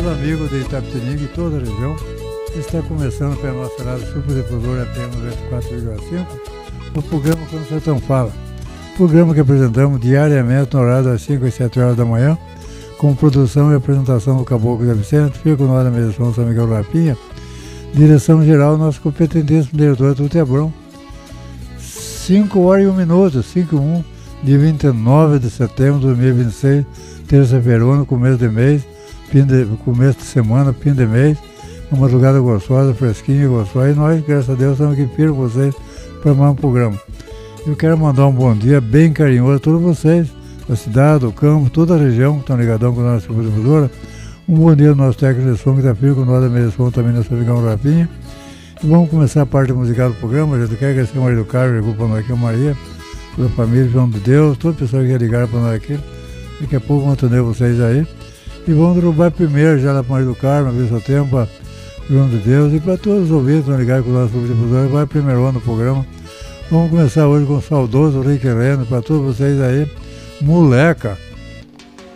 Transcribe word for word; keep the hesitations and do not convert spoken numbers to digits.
todos os amigos de Itapetininga e toda a região. Está começando pela nossa rádio Superdifusora F M noventa e quatro vírgula cinco, o programa Quando o Sertão Fala. Programa que apresentamos diariamente no horário das cinco às sete horas da manhã, com produção e apresentação do Caboclo Zé Vicente, fica com nós na mediação São Miguel Rapinha, direção geral, nosso competentíssimo diretor Tuti Abrão. cinco horas e um minuto, cinco e um, de vinte e nove de setembro de dois mil e vinte e seis, terça-feira, começo de mês, fim de, começo de semana, fim de mês, uma madrugada gostosa, fresquinha, gostosa, e nós, graças a Deus, estamos aqui firmes com vocês para mais um programa. Eu quero mandar um bom dia bem carinhoso a todos vocês, da cidade, do campo, toda a região que estão ligadão com a nossa difusora. Um bom dia ao nosso técnico de som que está firme com nós da mediação também na São Miguel Rapinha. E vamos começar a parte musical do programa. Eu quero agradecer o marido Carlos, ligou para nós aqui, a Maria, toda a família, João de Deus, toda pessoa que quer ligar para nós aqui. Daqui a pouco vamos atender vocês aí. E vamos derrubar primeiro já lá para o marido Carlos, ver seu tempo, para João de Deus, e para todos os ouvintes que estão ligados com o nosso difusor. Vai primeiro ano do programa. Vamos começar hoje com o saudoso Rick Renner, para todos vocês aí. Moleca!